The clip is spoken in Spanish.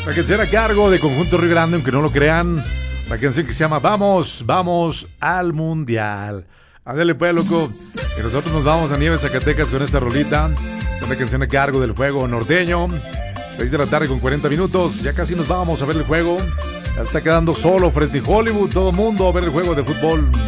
La canción a cargo de Conjunto Río Grande, aunque no lo crean. La canción que se llama Vamos, vamos al Mundial. Ándale pues, loco. Y nosotros nos vamos a Nieves, Zacatecas con esta rolita. Es una canción a cargo del Fuego Norteño. 6 de la tarde con 40 minutos. Ya casi nos vamos a ver el juego. Ya está quedando solo Fresney Hollywood. Todo el mundo a ver el juego de fútbol.